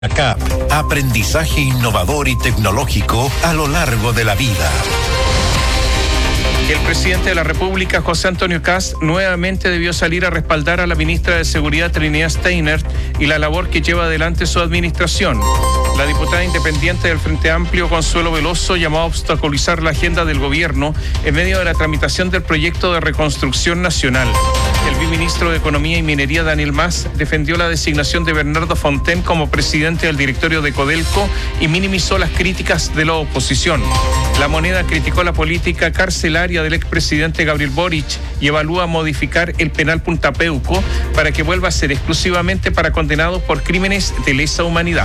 ACAP, aprendizaje innovador y tecnológico a lo largo de la vida. El presidente de la República, José Antonio Kast, nuevamente debió salir a respaldar a la ministra de Seguridad, Trinidad Steiner, y la labor que lleva adelante su administración. La diputada independiente del Frente Amplio, Consuelo Veloso, llamó a obstaculizar la agenda del gobierno en medio de la tramitación del proyecto de reconstrucción nacional. El viceministro de Economía y Minería, Daniel Mas, defendió la designación de Bernardo Fontaine como presidente del directorio de Codelco y minimizó las críticas de la oposición. La Moneda criticó la política carcelaria del expresidente Gabriel Boric y evalúa modificar el penal Punta Peuco para que vuelva a ser exclusivamente para condenados por crímenes de lesa humanidad.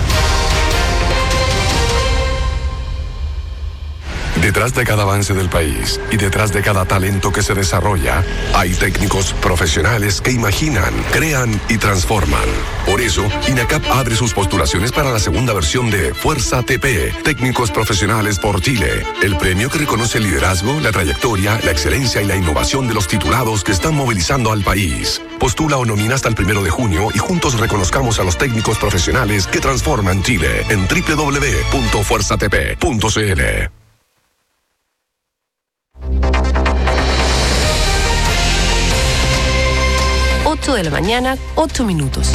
Detrás de cada avance del país y detrás de cada talento que se desarrolla, hay técnicos profesionales que imaginan, crean y transforman. Por eso, INACAP abre sus postulaciones para la segunda versión de Fuerza TP, Técnicos Profesionales por Chile, el premio que reconoce el liderazgo, la trayectoria, la excelencia y la innovación de los titulados que están movilizando al país. Postula o nomina hasta el 1 de junio y juntos reconozcamos a los técnicos profesionales que transforman Chile en www.fuerzatp.cl. 8 de la mañana, 8 minutos.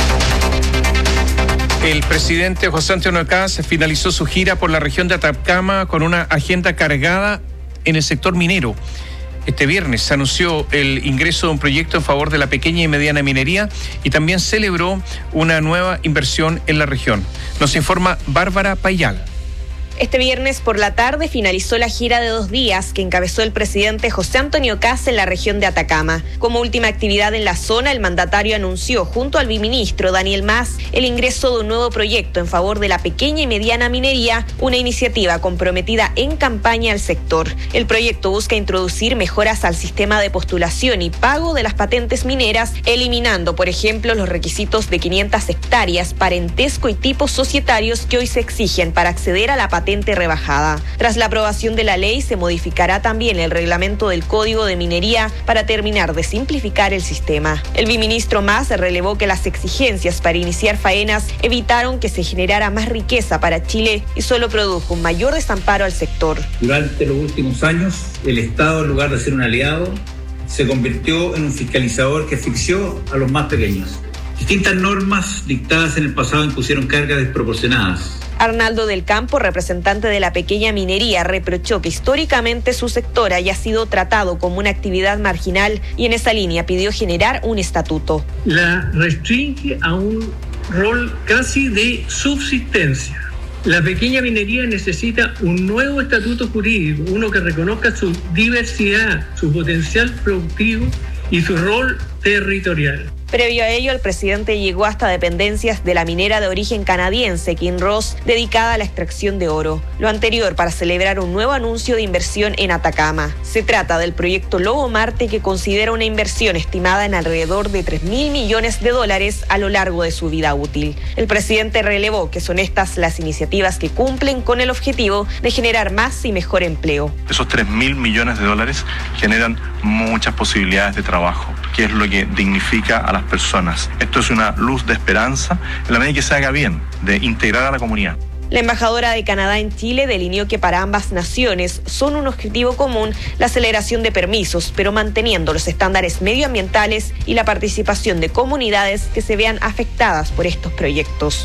El presidente José Antonio Kast finalizó su gira por la región de Atacama con una agenda cargada en el sector minero. Este viernes se anunció el ingreso de un proyecto en favor de la pequeña y mediana minería y también celebró una nueva inversión en la región. Nos informa Bárbara Payal. Este viernes por la tarde finalizó la gira de 2 días que encabezó el presidente José Antonio Kast en la región de Atacama. Como última actividad en la zona, el mandatario anunció junto al viceministro Daniel Mas el ingreso de un nuevo proyecto en favor de la pequeña y mediana minería, una iniciativa comprometida en campaña al sector. El proyecto busca introducir mejoras al sistema de postulación y pago de las patentes mineras, eliminando, por ejemplo, los requisitos de 500 hectáreas, parentesco y tipos societarios que hoy se exigen para acceder a la patente rebajada. Tras la aprobación de la ley, se modificará también el reglamento del Código de Minería para terminar de simplificar el sistema. El viceministro Mas relevó que las exigencias para iniciar faenas evitaron que se generara más riqueza para Chile y solo produjo un mayor desamparo al sector. Durante los últimos años, el Estado, en lugar de ser un aliado, se convirtió en un fiscalizador que asfixió a los más pequeños. Distintas normas dictadas en el pasado impusieron cargas desproporcionadas. Arnaldo del Campo, representante de la pequeña minería, reprochó que históricamente su sector haya sido tratado como una actividad marginal y en esa línea pidió generar un estatuto. La restringe a un rol casi de subsistencia. La pequeña minería necesita un nuevo estatuto jurídico, uno que reconozca su diversidad, su potencial productivo y su rol territorial. Previo a ello, el presidente llegó hasta dependencias de la minera de origen canadiense, Kinross, dedicada a la extracción de oro. Lo anterior para celebrar un nuevo anuncio de inversión en Atacama. Se trata del proyecto Lobo Marte, que considera una inversión estimada en alrededor de $3.000 millones a lo largo de su vida útil. El presidente relevó que son estas las iniciativas que cumplen con el objetivo de generar más y mejor empleo. Esos $3.000 millones generan muchas posibilidades de trabajo, que es lo que dignifica a las personas. Esto es una luz de esperanza en la medida que se haga bien, de integrar a la comunidad. La embajadora de Canadá en Chile delineó que para ambas naciones son un objetivo común la aceleración de permisos, pero manteniendo los estándares medioambientales y la participación de comunidades que se vean afectadas por estos proyectos.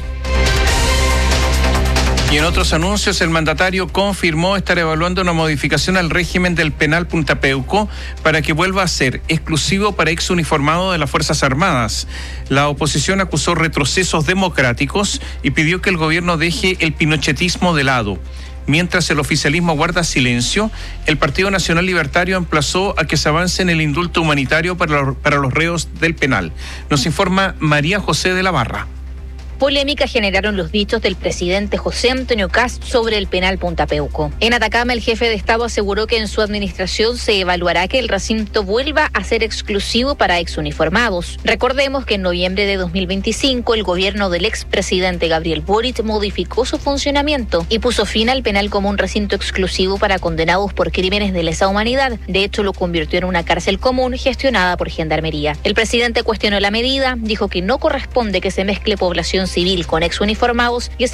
Y en otros anuncios, el mandatario confirmó estar evaluando una modificación al régimen del penal Punta Peuco para que vuelva a ser exclusivo para exuniformados de las Fuerzas Armadas. La oposición acusó retrocesos democráticos y pidió que el gobierno deje el pinochetismo de lado. Mientras el oficialismo guarda silencio, el Partido Nacional Libertario emplazó a que se avance en el indulto humanitario para los reos del penal. Nos informa María José de la Barra. Polémica generaron los dichos del presidente José Antonio Kast sobre el penal Punta Peuco. En Atacama, el jefe de Estado aseguró que en su administración se evaluará que el recinto vuelva a ser exclusivo para exuniformados. Recordemos que en noviembre de 2025 el gobierno del expresidente Gabriel Boric modificó su funcionamiento y puso fin al penal como un recinto exclusivo para condenados por crímenes de lesa humanidad. De hecho, lo convirtió en una cárcel común gestionada por Gendarmería. El presidente cuestionó la medida, dijo que no corresponde que se mezcle población civil con ex uniformados y